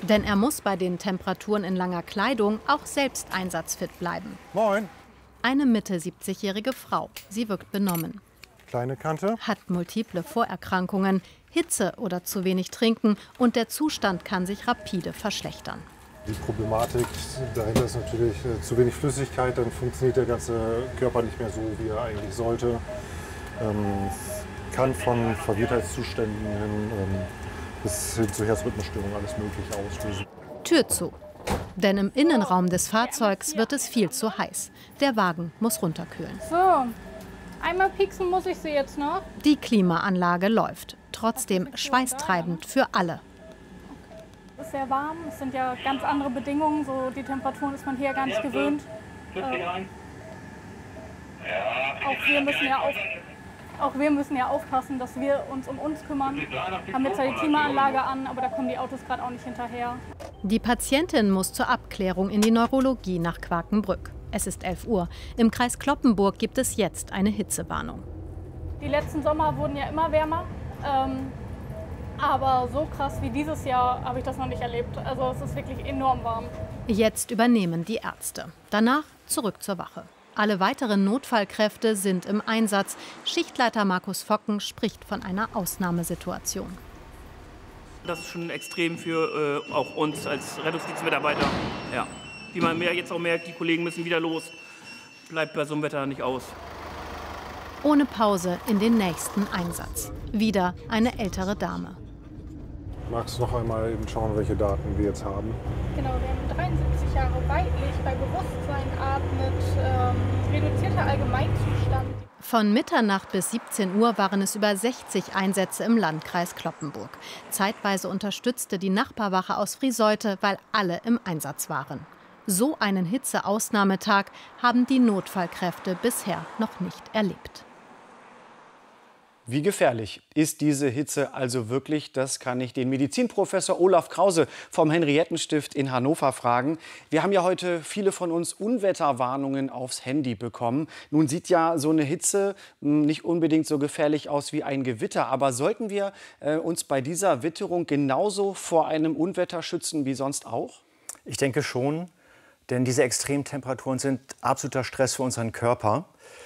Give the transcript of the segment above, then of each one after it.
Denn er muss bei den Temperaturen in langer Kleidung auch selbst einsatzfit bleiben. Moin. Eine Mitte-70-jährige Frau. Sie wirkt benommen. Kleine Kante. Hat multiple Vorerkrankungen, Hitze oder zu wenig Trinken und der Zustand kann sich rapide verschlechtern. Die Problematik dahinter ist natürlich zu wenig Flüssigkeit, dann funktioniert der ganze Körper nicht mehr so, wie er eigentlich sollte. Kann von Verwirrtheitszuständen hin bis hin zu Herzrhythmusstörungen alles Mögliche auslösen. Tür zu. Denn im Innenraum des Fahrzeugs wird es viel zu heiß. Der Wagen muss runterkühlen. So, einmal pieksen muss ich sie jetzt noch. Die Klimaanlage läuft. Trotzdem schweißtreibend für alle. Es ist sehr warm, es sind ja ganz andere Bedingungen. So die Temperaturen ist man hier gar nicht gewöhnt. Auch wir müssen ja aufpassen, dass wir uns um uns kümmern. Haben jetzt zwar die Klimaanlage an, aber da kommen die Autos gerade auch nicht hinterher. Die Patientin muss zur Abklärung in die Neurologie nach Quakenbrück. Es ist 11 Uhr. Im Kreis Cloppenburg gibt es jetzt eine Hitzewarnung. Die letzten Sommer wurden ja immer wärmer. Aber so krass wie dieses Jahr habe ich das noch nicht erlebt. Also es ist wirklich enorm warm. Jetzt übernehmen die Ärzte. Danach zurück zur Wache. Alle weiteren Notfallkräfte sind im Einsatz. Schichtleiter Markus Focken spricht von einer Ausnahmesituation. Das ist schon extrem für auch uns als Rettungsdienstmitarbeiter. Ja. Wie man jetzt auch merkt, die Kollegen müssen wieder los. Bleibt bei so einem Wetter nicht aus. Ohne Pause in den nächsten Einsatz. Wieder eine ältere Dame. Magst du noch einmal eben schauen, welche Daten wir jetzt haben? Genau, wir haben 73 Jahre weiblich, bei Bewusstsein atmet, reduzierter Allgemeinzustand. Von Mitternacht bis 17 Uhr waren es über 60 Einsätze im Landkreis Cloppenburg. Zeitweise unterstützte die Nachbarwache aus Frieseute, weil alle im Einsatz waren. So einen Hitzeausnahmetag haben die Notfallkräfte bisher noch nicht erlebt. Wie gefährlich ist diese Hitze also wirklich? Das kann ich den Medizinprofessor Olaf Krause vom Henriettenstift in Hannover fragen. Wir haben ja heute viele von uns Unwetterwarnungen aufs Handy bekommen. Nun sieht ja so eine Hitze nicht unbedingt so gefährlich aus wie ein Gewitter. Aber sollten wir uns bei dieser Witterung genauso vor einem Unwetter schützen wie sonst auch? Ich denke schon, denn diese Extremtemperaturen sind absoluter Stress für unseren Körper.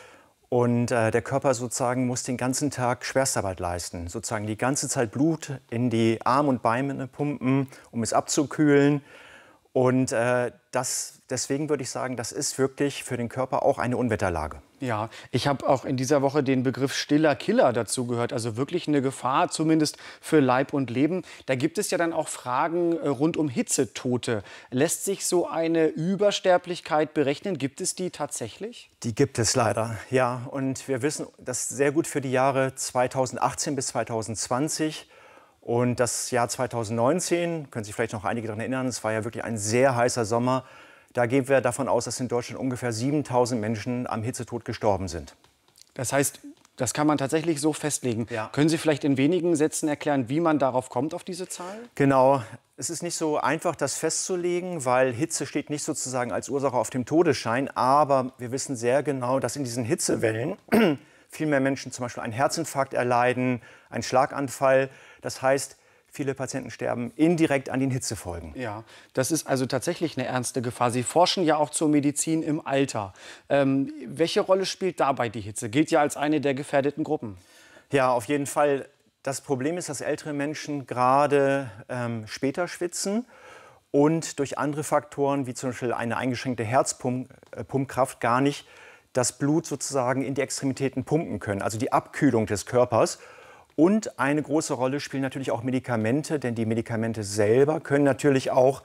Und der Körper sozusagen muss den ganzen Tag Schwerstarbeit leisten, sozusagen die ganze Zeit Blut in die Arme und Beine pumpen, um es abzukühlen. Und deswegen würde ich sagen, das ist wirklich für den Körper auch eine Unwetterlage. Ja, ich habe auch in dieser Woche den Begriff stiller Killer dazu gehört, also wirklich eine Gefahr, zumindest für Leib und Leben. Da gibt es ja dann auch Fragen rund um Hitzetote. Lässt sich so eine Übersterblichkeit berechnen? Gibt es die tatsächlich? Die gibt es leider, ja. Und wir wissen das sehr gut für die Jahre 2018 bis 2020. Und das Jahr 2019, können sich vielleicht noch einige daran erinnern, es war ja wirklich ein sehr heißer Sommer. Da gehen wir davon aus, dass in Deutschland ungefähr 7.000 Menschen am Hitzetod gestorben sind. Das heißt, das kann man tatsächlich so festlegen. Ja. Können Sie vielleicht in wenigen Sätzen erklären, wie man darauf kommt, auf diese Zahl? Genau. Es ist nicht so einfach, das festzulegen, weil Hitze steht nicht sozusagen als Ursache auf dem Todesschein. Aber wir wissen sehr genau, dass in diesen Hitzewellen viel mehr Menschen zum Beispiel einen Herzinfarkt erleiden, einen Schlaganfall. Das heißt, viele Patienten sterben indirekt an den Hitzefolgen. Ja, das ist also tatsächlich eine ernste Gefahr. Sie forschen ja auch zur Medizin im Alter. Welche Rolle spielt dabei die Hitze? Gilt ja als eine der gefährdeten Gruppen. Ja, auf jeden Fall. Das Problem ist, dass ältere Menschen gerade später schwitzen und durch andere Faktoren, wie zum Beispiel eine eingeschränkte Herzpumpkraft, gar nicht das Blut sozusagen in die Extremitäten pumpen können, also die Abkühlung des Körpers. Und eine große Rolle spielen natürlich auch Medikamente, denn die Medikamente selber können natürlich auch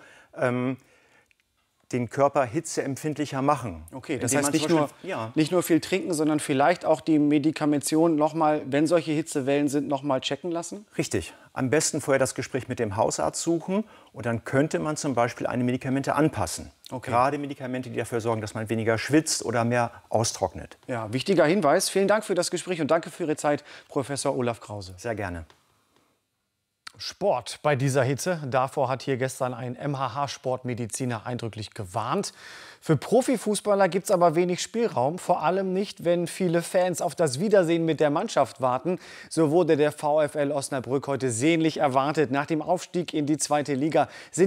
den Körper hitzeempfindlicher machen. Okay, das heißt nicht nur viel trinken, sondern vielleicht auch die Medikamentation noch mal, wenn solche Hitzewellen sind, noch mal checken lassen? Richtig. Am besten vorher das Gespräch mit dem Hausarzt suchen und dann könnte man zum Beispiel eine Medikamente anpassen. Okay. Gerade Medikamente, die dafür sorgen, dass man weniger schwitzt oder mehr austrocknet. Ja, wichtiger Hinweis. Vielen Dank für das Gespräch und danke für Ihre Zeit, Professor Olaf Krause. Sehr gerne. Sport bei dieser Hitze. Davor hat hier gestern ein MHH-Sportmediziner eindrücklich gewarnt. Für Profifußballer gibt es aber wenig Spielraum, vor allem nicht, wenn viele Fans auf das Wiedersehen mit der Mannschaft warten. So wurde der VfL Osnabrück heute sehnlich erwartet. Nach dem Aufstieg in die 2. Liga sind